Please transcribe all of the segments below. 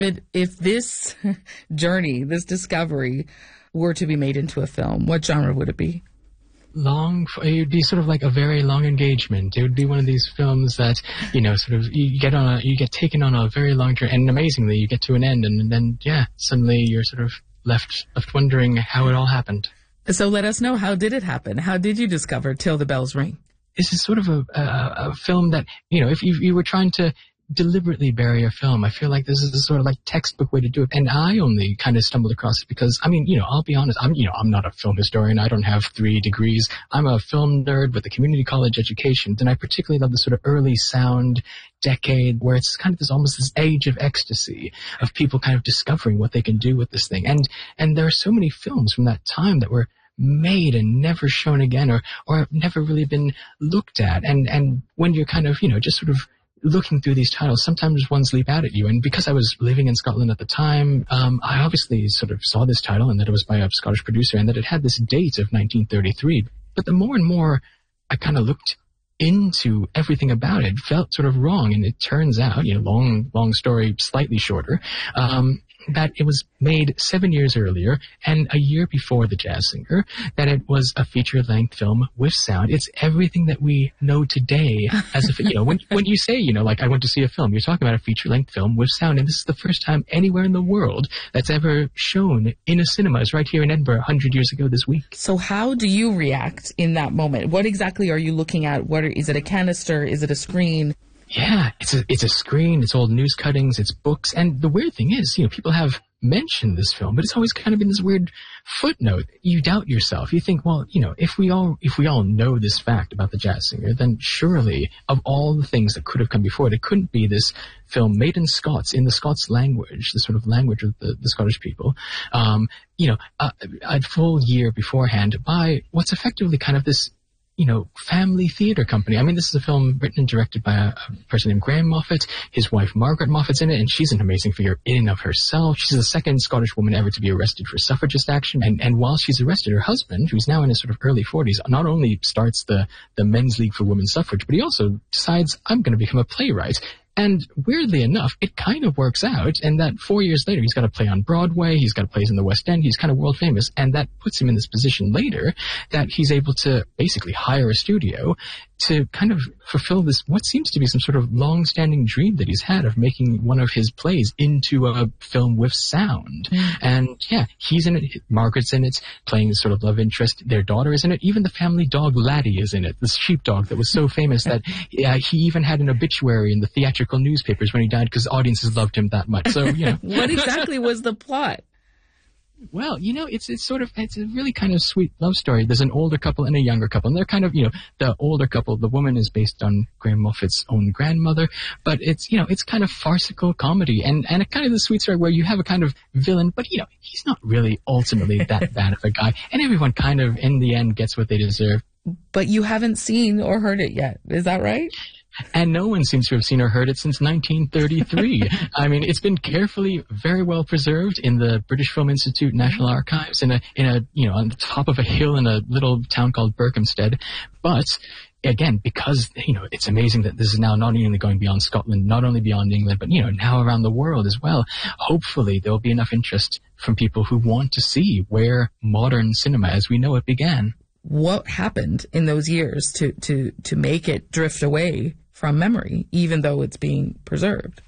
If this journey, this discovery were to be made into a film, what genre would it be? It would be sort of like a very long engagement. It would be one of these films that, sort of you get taken on a very long journey, and amazingly you get to an end, and then suddenly you're sort of left wondering how it all happened. So let us know, how did it happen? How did you discover Till the Bells Ring? This is sort of a film that, if you were trying to deliberately bury a film, I feel like this is a sort of like textbook way to do it. And I only kind of stumbled across it because, I'll be honest, I'm not a film historian. I don't have 3 degrees. I'm a film nerd with a community college education. And I particularly love the sort of early sound decade where it's kind of almost this age of ecstasy of people kind of discovering what they can do with this thing. And there are so many films from that time that were made and never shown again or never really been looked at. And when you're kind of, just sort of looking through these titles, sometimes ones leap out at you. And because I was living in Scotland at the time, I obviously sort of saw this title and that it was by a Scottish producer and that it had this date of 1933. But the more and more I kind of looked into everything about it, felt sort of wrong. And it turns out, long story, slightly shorter, that it was made 7 years earlier and a year before The Jazz Singer, that it was a feature-length film with sound. It's everything that we know today as a, when you say, like I went to see a film, you're talking about a feature-length film with sound, and this is the first time anywhere in the world that's ever shown in a cinema. It's right here in Edinburgh 100 years ago this week. So how do you react in that moment? What exactly are you looking at? Is it a canister? Is it a screen? Yeah, it's a screen, it's old news cuttings, it's books, and the weird thing is, people have mentioned this film, but it's always kind of been this weird footnote. You doubt yourself. You think, well, if we all know this fact about The Jazz Singer, then surely of all the things that could have come before it couldn't be this film made in Scots, in the Scots language, the sort of language of the Scottish people, a full year beforehand by what's effectively kind of this family theater company. I mean, this is a film written and directed by a person named Graham Moffat. His wife, Margaret Moffat's in it, and she's an amazing figure in and of herself. She's the second Scottish woman ever to be arrested for suffragist action. And while she's arrested, her husband, who's now in his sort of early 40s, not only starts the Men's League for Women's Suffrage, but he also decides, I'm going to become a playwright. And weirdly enough, it kind of works out, and that 4 years later, he's got a play on Broadway, he's got plays in the West End, he's kind of world famous, and that puts him in this position later that he's able to basically hire a studio to kind of fulfill this, what seems to be some sort of long-standing dream that he's had of making one of his plays into a film with sound. And he's in it, Margaret's in it, playing this sort of love interest, their daughter is in it, even the family dog Laddie is in it, this sheepdog that was so famous that he even had an obituary in the theatrical newspapers when he died because audiences loved him that much. So, What exactly was the plot? Well, it's a really kind of sweet love story. There's an older couple and a younger couple, and they're kind of, the older couple, the woman is based on Graham Moffat's own grandmother, but it's kind of farcical comedy and a kind of the sweet story where you have a kind of villain, but he's not really ultimately that bad of a guy, and everyone kind of in the end gets what they deserve. But you haven't seen or heard it yet, is that right? And no one seems to have seen or heard it since 1933. I mean, it's been carefully, very well preserved in the British Film Institute National Archives in a on the top of a hill in a little town called Berkhamsted. But again, because, it's amazing that this is now not only going beyond Scotland, not only beyond England, but, now around the world as well. Hopefully there will be enough interest from people who want to see where modern cinema as we know it began. What happened in those years to make it drift away from memory, even though it's being preserved?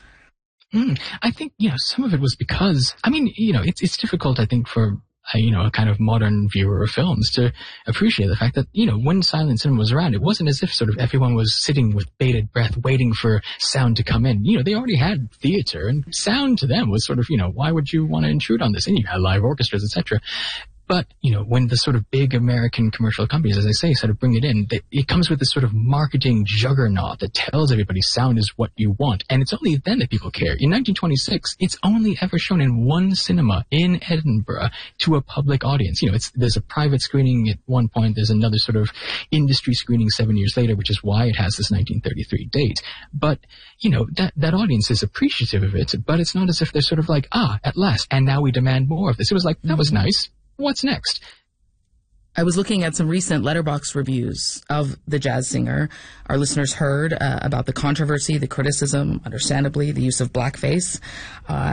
I think, some of it was because, it's difficult, I think, for, a kind of modern viewer of films to appreciate the fact that, when silent cinema was around, it wasn't as if sort of everyone was sitting with bated breath waiting for sound to come in. They already had theater, and sound to them was sort of, why would you want to intrude on this? And you had live orchestras, etc. But, when the sort of big American commercial companies, as I say, sort of bring it in, it comes with this sort of marketing juggernaut that tells everybody sound is what you want. And it's only then that people care. In 1926, it's only ever shown in one cinema in Edinburgh to a public audience. There's a private screening at one point. There's another sort of industry screening 7 years later, which is why it has this 1933 date. But, that audience is appreciative of it, but it's not as if they're sort of like, at last, and now we demand more of this. It was like, that was nice. What's next? I was looking at some recent Letterboxd reviews of the jazz singer. Our listeners heard about the controversy, the criticism, understandably, the use of blackface.